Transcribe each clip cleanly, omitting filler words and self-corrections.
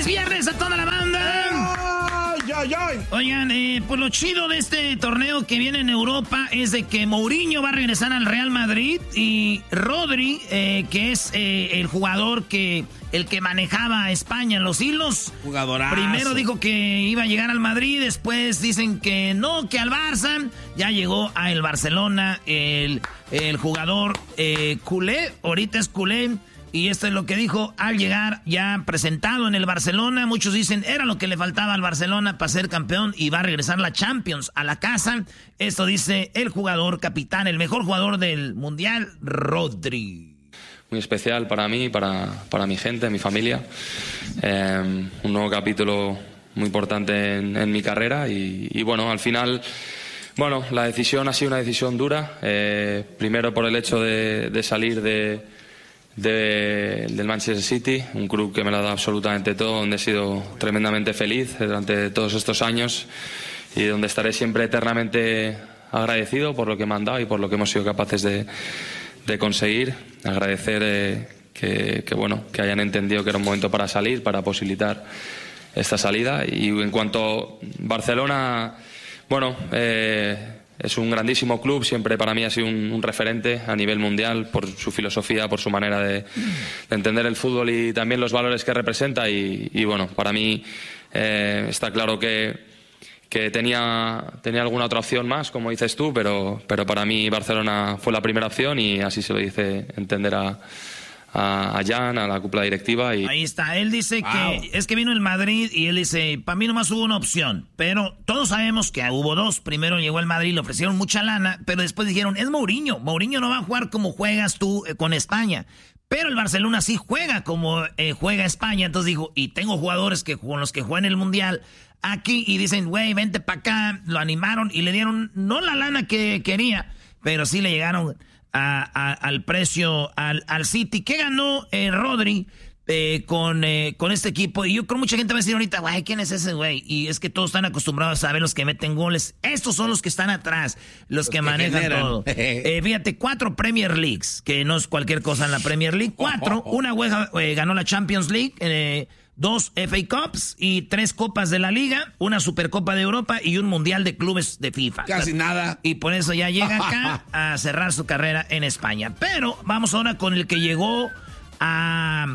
¡Feliz viernes a toda la banda! Oigan, pues lo chido de este torneo que viene en Europa es de que Mourinho va a regresar al Real Madrid y Rodri, que es el jugador el que manejaba a España en los hilos. Jugadorazo. Primero dijo que iba a llegar al Madrid, después dicen que no, que al Barça. Ya llegó al Barcelona el jugador culé, ahorita es culé. Y esto es lo que dijo al llegar ya presentado en el Barcelona. Muchos dicen era lo que le faltaba al Barcelona para ser campeón y va a regresar la Champions a la casa. Esto dice el jugador capitán, el mejor jugador del Mundial, Rodri. Muy especial para mí, para mi gente, mi familia. Un nuevo capítulo muy importante en mi carrera y bueno, al final... Bueno, la decisión ha sido una decisión dura. Primero por el hecho de salir del Manchester City, un club que me lo ha dado absolutamente todo, donde he sido tremendamente feliz durante todos estos años y donde estaré siempre eternamente agradecido por lo que me han dado y por lo que hemos sido capaces de conseguir. Agradecer que que hayan entendido que era un momento para salir, para posibilitar esta salida. Y en cuanto a Barcelona, es un grandísimo club, siempre para mí ha sido un referente a nivel mundial por su filosofía, por su manera de entender el fútbol y también los valores que representa y para mí está claro que tenía alguna otra opción más, como dices tú, pero para mí Barcelona fue la primera opción y así se lo dice entender a Jan, a la cúpula directiva. Y... Ahí está, él dice que es que vino el Madrid y él dice, para mí nomás hubo una opción, pero todos sabemos que hubo dos. Primero llegó el Madrid, le ofrecieron mucha lana, pero después dijeron, es Mourinho no va a jugar como juegas tú con España. Pero el Barcelona sí juega como juega España, entonces dijo, y tengo jugadores con los que juegan el Mundial aquí y dicen, güey, vente para acá, lo animaron y le dieron no la lana que quería, pero sí le llegaron al precio al City. ¿Qué ganó Rodri con este equipo? Y yo creo que mucha gente va a decir ahorita, güey, ¿quién es ese güey? Y es que todos están acostumbrados a ver los que meten goles. Estos son los que están atrás, los que manejan todo. Fíjate, 4 Premier Leagues, que no es cualquier cosa en la Premier League. 4, una ganó la Champions League, 2 FA Cups y 3 Copas de la Liga, una Supercopa de Europa y un Mundial de Clubes de FIFA. Casi nada. Y por eso ya llega acá a cerrar su carrera en España. Pero vamos ahora con el que llegó al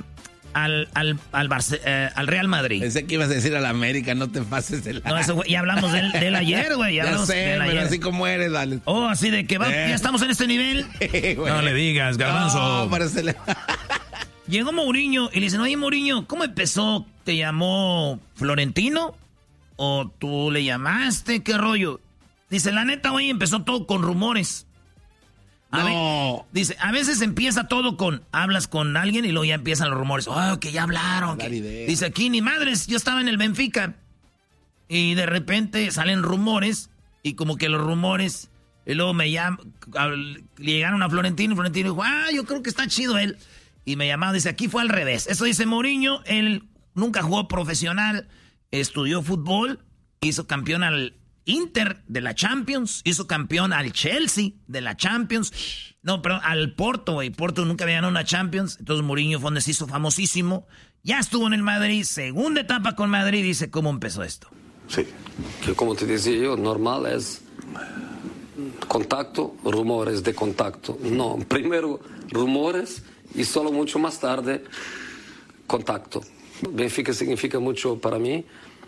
Real Madrid. Pensé que ibas a decir al América, no te pases de la... No, eso, ya hablamos de él ayer, güey. Ya sé, pero así como eres, dale. Oh, así de que ya estamos en este nivel. No le digas, Garbanzo. No, pero se le... Llegó Mourinho y le dicen, oye, Mourinho, ¿cómo empezó? ¿Te llamó Florentino? ¿O tú le llamaste? ¿Qué rollo? Dice, la neta, güey, empezó todo con rumores. Dice, a veces empieza todo hablas con alguien y luego ya empiezan los rumores. Oh, que ya hablaron. Dice, aquí ni madres, yo estaba en el Benfica. Y de repente salen rumores y como que los rumores, y luego le llegaron a Florentino y Florentino dijo, yo creo que está chido él. Y me llamaron, dice, aquí fue al revés. Eso dice Mourinho, él nunca jugó profesional, estudió fútbol, hizo campeón al Inter de la Champions, hizo campeón al Chelsea de la Champions. No, perdón, al Porto, güey. Porto nunca había ganado una Champions. Entonces Mourinho fue donde se hizo famosísimo. Ya estuvo en el Madrid, segunda etapa con Madrid. Dice, ¿cómo empezó esto? Sí. Que como te decía yo, normal es contacto, rumores de contacto. No, primero rumores y solo mucho más tarde contacto. Benfica significa mucho para mí.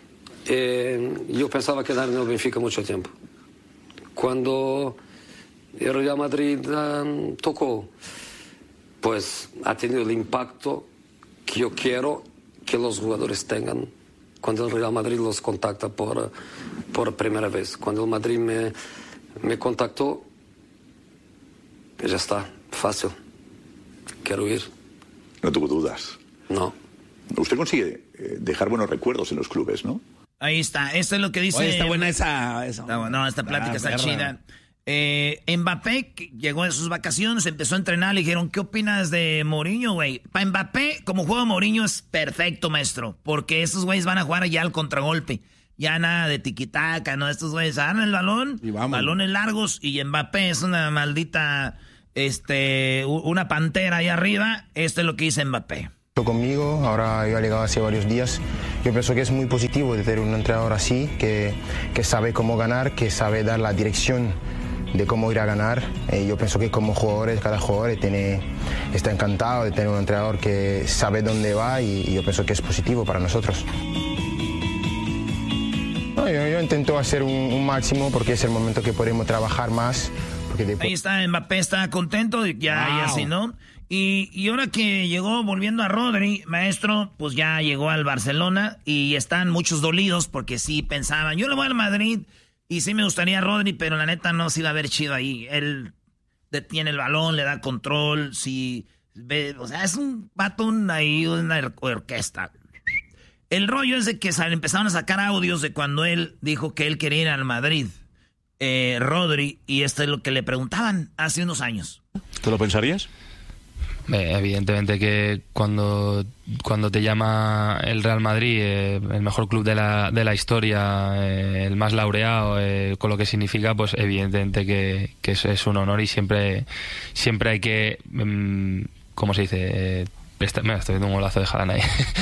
Yo pensaba quedar en el Benfica mucho tiempo. Cuando el Real Madrid tocó, pues ha tenido el impacto que yo quiero que los jugadores tengan cuando el Real Madrid los contacta por primera vez. Cuando el Madrid me contactó, ya está, fácil. Quiero ir. No tuvo dudas. No. Usted consigue dejar buenos recuerdos en los clubes, ¿no? Ahí está, esto es lo que dice... Oye, está buena esa... No, esta plática está chida. Mbappé llegó en sus vacaciones, empezó a entrenar, le dijeron, ¿qué opinas de Mourinho, güey? Para Mbappé, como juega Mourinho es perfecto, maestro, porque estos güeyes van a jugar ya al contragolpe. Ya nada de tiquitaca, ¿no? Estos güeyes agarran el balón, balones largos, y Mbappé es una maldita, una pantera ahí arriba. Esto es lo que dice Mbappé. conmigo, ahora yo he llegado hace varios días. Yo pienso que es muy positivo de tener un entrenador así, que sabe cómo ganar, que sabe dar la dirección de cómo ir a ganar. Yo pienso que como jugadores, cada jugador está encantado de tener un entrenador que sabe dónde va y yo pienso que es positivo para nosotros. Yo intento hacer un máximo porque es el momento que podemos trabajar más. Ahí está, Mbappé está contento, ya así, ¿no? Y ahora que llegó, volviendo a Rodri, maestro, pues ya llegó al Barcelona y están muchos dolidos porque sí pensaban, yo le voy al Madrid y sí me gustaría Rodri, pero la neta no se iba a ver chido ahí. Él detiene el balón, le da control, o sea, es un patón ahí, una orquesta. El rollo es de que empezaron a sacar audios de cuando él dijo que él quería ir al Madrid, Rodri, y esto es lo que le preguntaban hace unos años. ¿Te lo pensarías? Evidentemente que cuando te llama el Real Madrid, el mejor club de la historia, el más laureado, con lo que significa, pues evidentemente que es un honor y siempre hay que, ¿cómo se dice? Estoy viendo un golazo de Haaland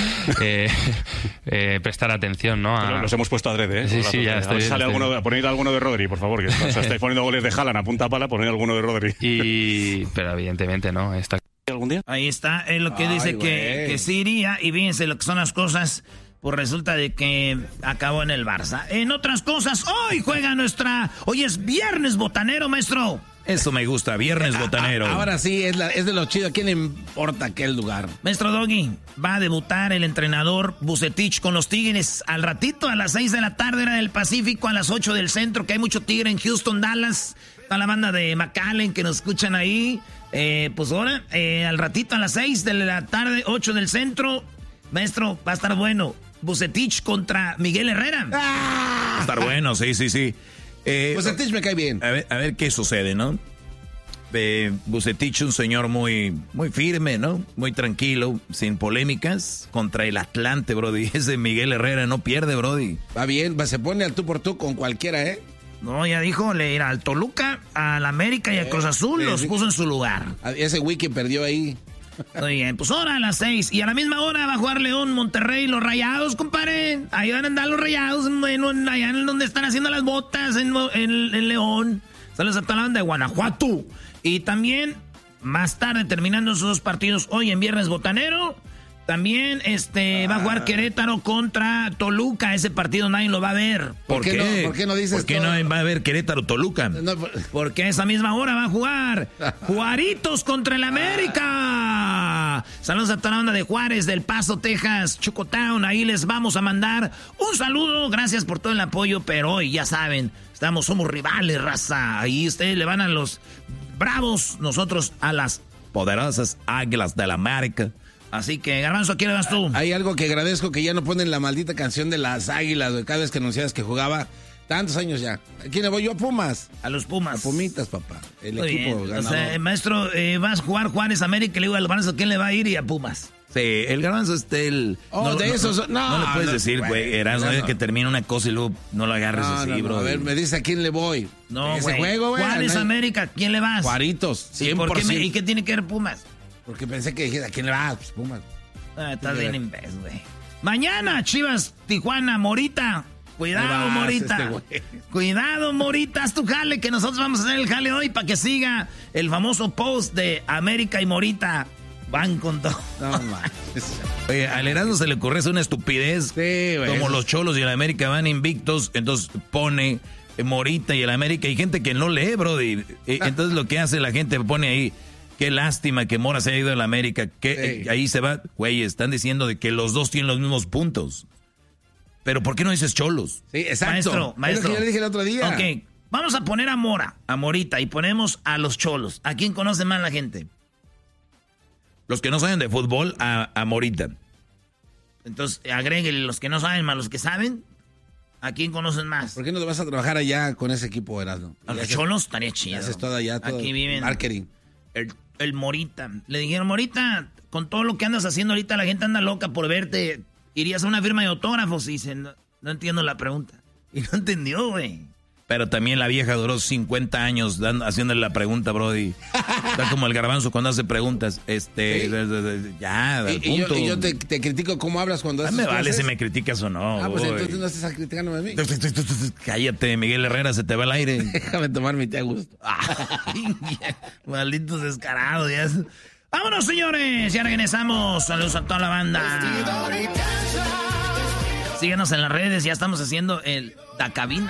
ahí. Prestar atención, ¿no? Los hemos puesto adrede, ¿eh? Sí, ya estoy. Poned alguno de Rodri, por favor, que estáis poniendo goles de Haaland a punta pala, poned alguno de Rodri. Pero evidentemente, ¿no? ¿Algún día? Ahí está, es lo que dice que sí iría, y fíjense lo que son las cosas, pues resulta de que acabó en el Barça. En otras cosas, hoy juega hoy es viernes botanero, maestro. Eso me gusta, viernes botanero. Ahora sí, es de lo chido. ¿A quién le importa aquel lugar? Maestro Doggy, va a debutar el entrenador Vucetich con los Tigres al ratito, a las 6 de la tarde, hora del Pacífico, a las 8 del centro, que hay mucho tigre en Houston, Dallas. Está la banda de McAllen que nos escuchan ahí. Pues ahora, al ratito, a las 6 de la tarde, 8 del centro. Maestro, va a estar bueno. Vucetich contra Miguel Herrera. Va a estar bueno, sí. Vucetich me cae bien. A ver qué sucede, ¿no? Vucetich, un señor muy, muy firme, ¿no? Muy tranquilo, sin polémicas, contra el Atlante, brody. Ese Miguel Herrera no pierde, brody. Va bien, se pone al tú por tú con cualquiera, ¿eh? No, ya dijo, le irá al Toluca, al América y a Cruz Azul, los puso en su lugar. Ese wiki perdió ahí. Muy bien, pues ahora a las 6 y a la misma hora va a jugar León, Monterrey, los Rayados, compadre. Ahí van a andar los Rayados, allá en donde están haciendo las botas, en León. Saludos a toda la banda de Guanajuato. Y también, más tarde, terminando esos dos partidos, hoy en Viernes Botanero, también va a jugar Querétaro contra Toluca. Ese partido nadie lo va a ver. ¿Por qué? ¿Por qué no dices ¿Por qué no va a haber Querétaro-Toluca? No, porque a esa misma hora va a jugar Juaritos contra el América. Saludos a toda la banda de Juárez, del Paso, Texas, Chocotown. Ahí les vamos a mandar un saludo. Gracias por todo el apoyo, pero hoy ya saben, somos rivales, raza. Ahí ustedes le van a los Bravos, nosotros a las poderosas Águilas del América. Así que, Garbanzo, ¿a quién le vas tú? Hay algo que agradezco, que ya no ponen la maldita canción de las Águilas, güey, cada vez que anunciabas que jugaba. Tantos años ya. ¿A quién le voy yo? A Pumas. A los Pumas. A Pumitas, papá. El muy equipo bien. ganador. O sea, maestro, vas a jugar Juárez América y le digo al Garbanzo, ¿quién le va a ir? Y a Pumas. Sí, el Garbanzo no le puedes decir, güey, Erasmo, es que termina una cosa y luego no lo agarres así, bro. A ver, me dice a quién le voy. No, güey. Juárez América, ¿quién le vas? Juaritos, 100%. ¿Por qué ¿Y qué tiene que ver Pumas? Porque pensé que dijera, ¿a quién le vas? Pues Pumas. Estás bien imbécil, güey. Mañana, Chivas, Tijuana, Morita. Cuidado, Morita. Cuidado, Morita. Haz tu jale, que nosotros vamos a hacer el jale hoy para que siga el famoso post de América y Morita. Van con todo. No manches. Oye, al Erasmo se le ocurre hacer una estupidez. Sí, güey. Como los Cholos y el América van invictos, entonces pone Morita y el América. Hay gente que no lee, brody. Entonces lo que hace la gente pone ahí, qué lástima que Mora se haya ido a la América. Que ahí se va. Güey, están diciendo de que los dos tienen los mismos puntos. Pero ¿por qué no dices Cholos? Sí, exacto. Maestro. Es lo que yo le dije el otro día. Ok, vamos a poner a Morita, y ponemos a los Cholos. ¿A quién conoce más la gente? Los que no saben de fútbol, a Morita. Entonces, agréguenle los que no saben más los que saben. ¿A quién conocen más? ¿Por qué no te vas a trabajar allá con ese equipo, Erasmo? A los Cholos estaría chido. Haces todo allá, todo. Aquí viven. Marketing. El Morita. Le dijeron, Morita, con todo lo que andas haciendo ahorita, la gente anda loca por verte. ¿Irías a una firma de autógrafos? Y dice, no entiendo la pregunta. Y no entendió, güey. Pero también la vieja duró 50 años haciéndole la pregunta, Brody. Está como el garbanzo cuando hace preguntas. Ya, al punto. Y yo te critico cómo hablas cuando haces me vale clases. si me criticas o no. Pues entonces no estés criticándome a mí. Cállate, Miguel Herrera, se te va el aire. Déjame tomar mi té a gusto. Malditos descarados. Ya. Vámonos, señores. Ya regresamos. Saludos a toda la banda. Síguenos en las redes. Ya estamos haciendo la cabina.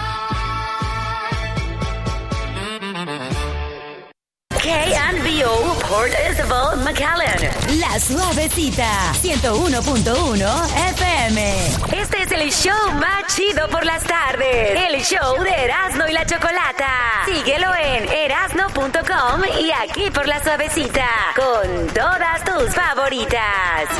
KNBO Port Isabel, McAllen. La Suavecita, 101.1 FM. Este es el show más chido por las tardes. El show de Erasmo y la Chocolata. Síguelo en erasno.com y aquí por La Suavecita. Con todas tus favoritas.